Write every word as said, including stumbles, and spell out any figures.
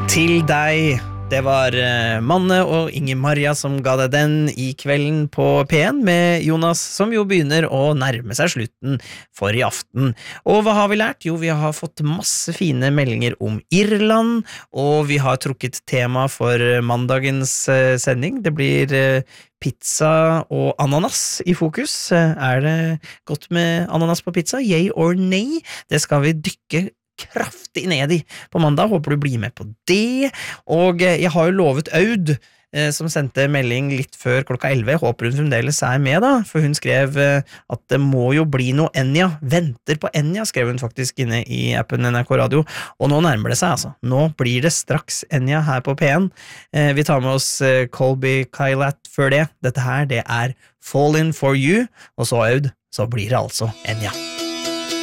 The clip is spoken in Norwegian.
Til deg. Det var uh, Manne og Inger Maria som ga deg den i kvelden på P en med Jonas, som jo begynner å nærme seg slutten for i aften. Og hva har vi lært? Jo, vi har fått masse fine meldinger om Irland, og vi har trukket tema for mandagens uh, sending. Det blir uh, pizza og ananas i fokus. Uh, er det godt med ananas på pizza? Yay or nay? Det skal vi dykke kraftig ned i på mandag. Håper du blir med på det. Og jeg har jo lovet Aud, eh, som sendte melding litt før klokka elleve. Håper hun fremdeles er med, da, for hun skrev eh, at det må jo bli noe Enya. Venter på Enya, skrev hun faktisk inne i appen N R K Radio. Og nå nærmer det seg, altså. Nå blir det straks Enya her på P en. Eh, vi tar med oss eh, Colby Kylat før det. Dette her, det er Fall In For You, og så Aud, så blir det altså Enya.